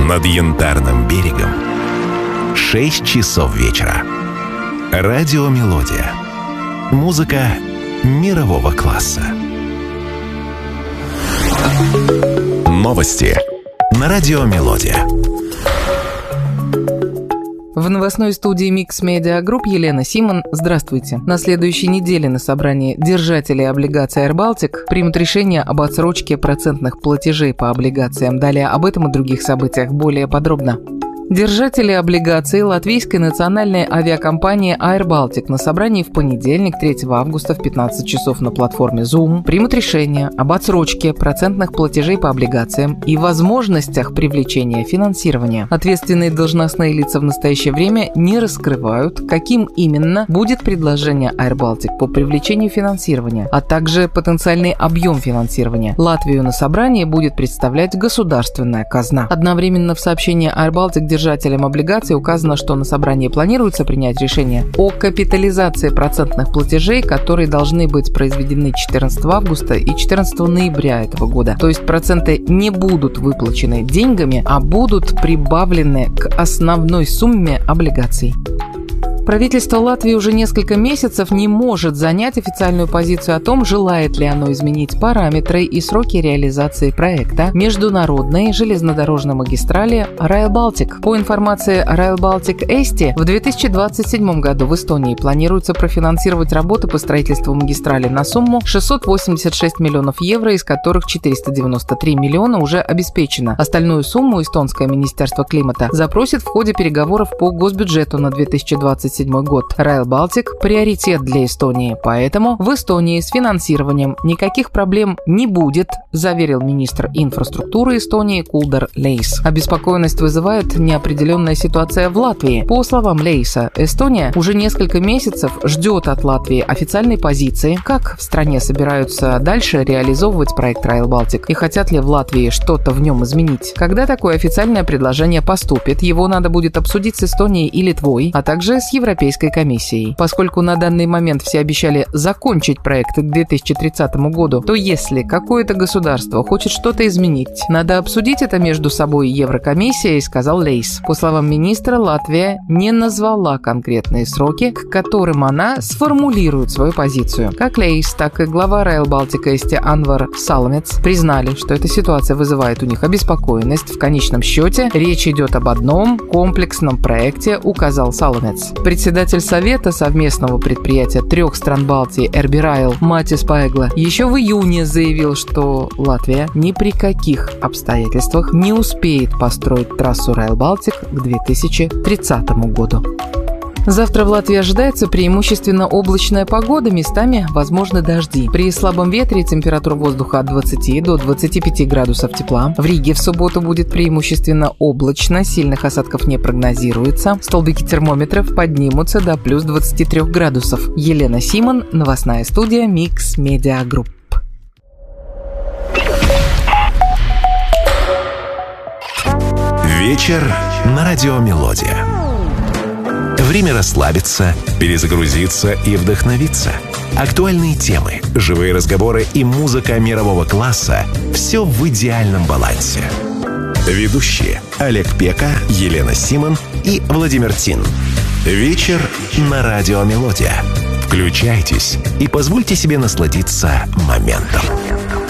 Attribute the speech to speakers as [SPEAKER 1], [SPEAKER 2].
[SPEAKER 1] Над Янтарным берегом 6 часов вечера. Радиомелодия. Музыка мирового класса. Новости на Радиомелодия.
[SPEAKER 2] В новостной студии Mix Media Group Елена Симон. Здравствуйте. На следующей неделе на собрании держателей облигаций Air Baltic примут решение об отсрочке процентных платежей по облигациям. Далее об этом и других событиях более подробно. Держатели облигаций латвийской национальной авиакомпании Air Baltic на собрании в понедельник, 3 августа в 15 часов на платформе Zoom примут решение об отсрочке процентных платежей по облигациям и возможностях привлечения финансирования. Ответственные должностные лица в настоящее время не раскрывают, каким именно будет предложение Air Baltic по привлечению финансирования, а также потенциальный объем финансирования. Латвию на собрании будет представлять государственная казна. Одновременно в сообщении Air Baltic держателям облигаций указано, что на собрании планируется принять решение о капитализации процентных платежей, которые должны быть произведены 14 августа и 14 ноября этого года. То есть проценты не будут выплачены деньгами, а будут прибавлены к основной сумме облигаций. Правительство Латвии уже несколько месяцев не может занять официальную позицию о том, желает ли оно изменить параметры и сроки реализации проекта международной железнодорожной магистрали Rail Baltic. По информации Rail Baltic Eesti, в 2027 году в Эстонии планируется профинансировать работы по строительству магистрали на сумму 686 миллионов евро, из которых 493 миллиона уже обеспечено. Остальную сумму эстонское министерство климата запросит в ходе переговоров по госбюджету на 2027 год. Rail Baltic – приоритет для Эстонии, поэтому в Эстонии с финансированием никаких проблем не будет, заверил министр инфраструктуры Эстонии Кулдер Лейс. Обеспокоенность вызывает неопределенная ситуация в Латвии. По словам Лейса, Эстония уже несколько месяцев ждет от Латвии официальной позиции, как в стране собираются дальше реализовывать проект Rail Baltic и хотят ли в Латвии что-то в нем изменить. Когда такое официальное предложение поступит, его надо будет обсудить с Эстонией и Литвой, а также с Европейской комиссией. Поскольку на данный момент все обещали закончить проект к 2030 году, то если какое-то государство хочет что-то изменить, надо обсудить это между собой и Еврокомиссией, сказал Лейс. По словам министра, Латвия не назвала конкретные сроки, к которым она сформулирует свою позицию. Как Лейс, так и глава Rail Baltic Eesti Анвар Саламец признали, что эта ситуация вызывает у них обеспокоенность. В конечном счете речь идет об одном комплексном проекте, указал Саламец. Председатель Совета совместного предприятия 3 стран Балтии RB Rail Матис Паегла еще в июне заявил, что Латвия ни при каких обстоятельствах не успеет построить трассу Rail Baltic к 2030 году. Завтра в Латвии ожидается преимущественно облачная погода, местами возможны дожди. При слабом ветре температура воздуха от 20 до 25 градусов тепла. В Риге в субботу будет преимущественно облачно, сильных осадков не прогнозируется. Столбики термометров поднимутся до плюс 23 градусов. Елена Симон, новостная студия Mix Media Group.
[SPEAKER 1] Вечер на Радиомелодия. Время расслабиться, перезагрузиться и вдохновиться. Актуальные темы, живые разговоры и музыка мирового класса – все в идеальном балансе. Ведущие Олег Пека, Елена Симон и Владимир Тин. Вечер на Радиомелодия. Включайтесь и позвольте себе насладиться моментом.